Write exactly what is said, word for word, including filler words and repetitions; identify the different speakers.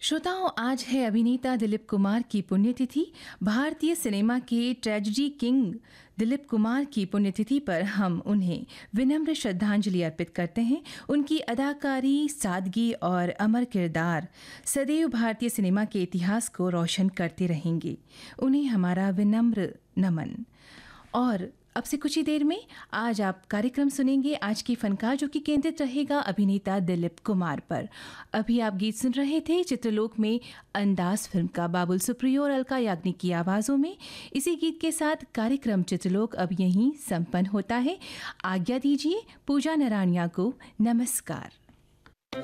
Speaker 1: श्रोताओं, आज है अभिनेता दिलीप कुमार की पुण्यतिथि। भारतीय सिनेमा के ट्रेजेडी किंग दिलीप कुमार की पुण्यतिथि पर हम उन्हें विनम्र श्रद्धांजलि अर्पित करते हैं। उनकी अदाकारी, सादगी और अमर किरदार सदैव भारतीय सिनेमा के इतिहास को रोशन करते रहेंगे। उन्हें हमारा विनम्र नमन। और अब से कुछ ही देर में आज आप कार्यक्रम सुनेंगे आज की फनकार, जो कि केंद्रित रहेगा अभिनेता दिलीप कुमार पर। अभी आप गीत सुन रहे थे चित्रलोक में अंदाज फिल्म का, बाबुल सुप्रियो और अलका याग्निक की आवाज़ों में। इसी गीत के साथ कार्यक्रम चित्रलोक अब यहीं संपन्न होता है। आज्ञा दीजिए, पूजा नरानिया को नमस्कार।